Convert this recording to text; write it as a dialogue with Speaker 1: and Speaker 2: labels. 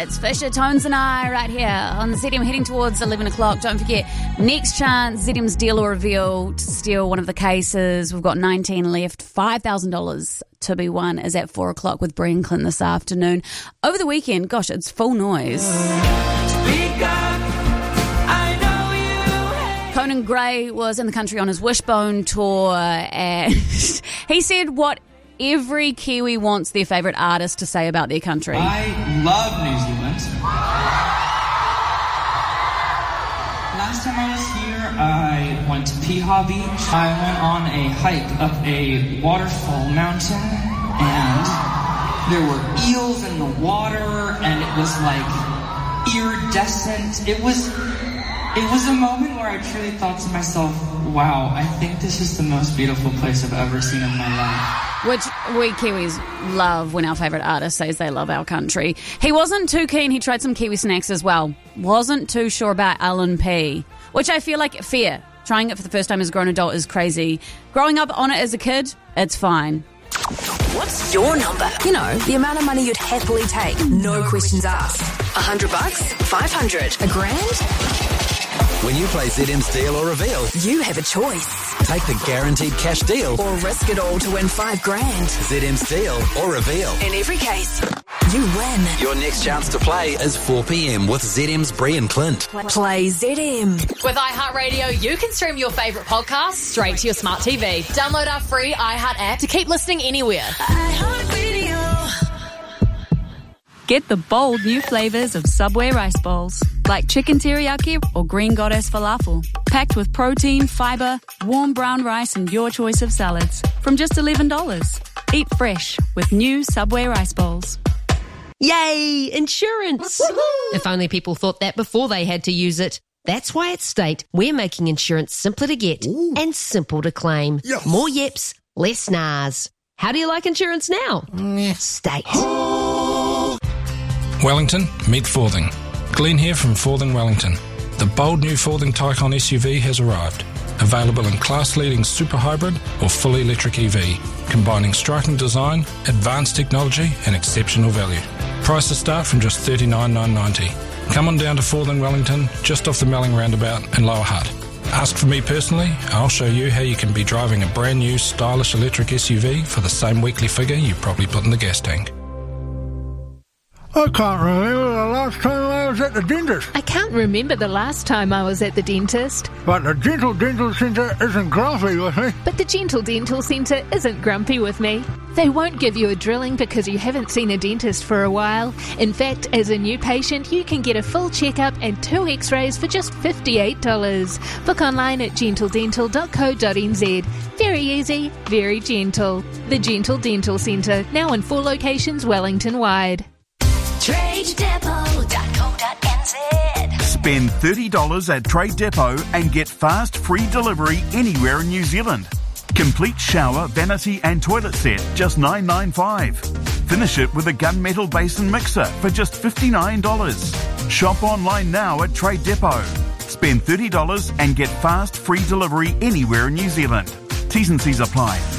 Speaker 1: It's Fisher, Tones and I right here on the ZM heading towards 11 o'clock. Don't forget, next chance, ZM's deal or reveal to steal one of the cases. We've got 19 left. $5,000 to be won is at 4 o'clock with Brian Clint this afternoon. Over the weekend, gosh, it's full noise.
Speaker 2: Speak up, I know you.
Speaker 1: Conan Gray was in the country on his Wishbone tour, and he said what every Kiwi wants their favourite artist to say about their country.
Speaker 3: I love New Zealand. Last time I was here, I went to Piha Beach. I went on a hike up a waterfall mountain, and there were eels in the water, and it was like iridescent. It was a moment where I truly thought to myself, wow, I think this is the most beautiful place I've ever seen in my life.
Speaker 1: Which we Kiwis love when our favourite artist says they love our country. He wasn't too keen. He tried some Kiwi snacks as well. Wasn't too sure about LNP, which I feel like fair. Trying it for the first time as a grown adult is crazy. Growing up on it as a kid, it's fine.
Speaker 4: What's your number? You know, the amount of money you'd happily take, no questions asked. $100? $500? $1 grand?
Speaker 5: When you play ZM's Deal or Reveal,
Speaker 4: You have a choice.
Speaker 5: take the guaranteed cash deal.
Speaker 4: Or risk it all to win $5 grand.
Speaker 5: ZM's Deal or Reveal.
Speaker 4: In every case, you win.
Speaker 5: Your next chance to play is 4 p.m. with ZM's Brian Clint.
Speaker 4: Play ZM.
Speaker 6: With iHeartRadio, you can stream your favourite podcasts straight to your smart TV. Download our free iHeart app to keep listening anywhere.
Speaker 4: iHeartRadio.
Speaker 7: Get the bold new flavours of Subway rice bowls, like chicken teriyaki or green goddess falafel, packed with protein, fibre, warm brown rice and your choice of salads, from just $11. Eat fresh with new Subway rice bowls.
Speaker 8: Yay! Insurance! If only people thought that before they had to use it. That's why at State, we're making insurance simpler to get and simple to claim.
Speaker 9: Yes.
Speaker 8: More yeps, less nars. How do you like insurance now? State.
Speaker 10: Wellington, meet Forthing. Glenn here from Forthing Wellington. The bold new Forthing Taycan SUV has arrived. Available in class-leading super hybrid or fully electric EV, combining striking design, advanced technology and exceptional value. Prices start from just $39,990. Come on down to Forthing Wellington, just off the Melling roundabout in Lower Hutt. Ask for me personally, I'll show you how you can be driving a brand new stylish electric SUV for the same weekly figure you probably put in the gas tank.
Speaker 9: I can't remember the last time I was at the dentist.
Speaker 11: I can't remember the last time I was at the dentist.
Speaker 9: But the Gentle Dental Centre isn't grumpy with me.
Speaker 11: But the Gentle Dental Centre isn't grumpy with me. They won't give you a drilling because you haven't seen a dentist for a while. In fact, as a new patient, you can get a full checkup and 2 x-rays for just $58. Book online at gentledental.co.nz. Very easy, very gentle. The Gentle Dental Centre, now in 4 locations Wellington-wide.
Speaker 4: TradeDepot.co.nz.
Speaker 12: Spend $30 at Trade Depot and get fast free delivery anywhere in New Zealand. Complete shower, vanity and toilet set, just $9.95. Finish it with a gunmetal basin mixer for just $59. Shop online now at Trade Depot. Spend $30 and get fast free delivery anywhere in New Zealand. T's and C's apply.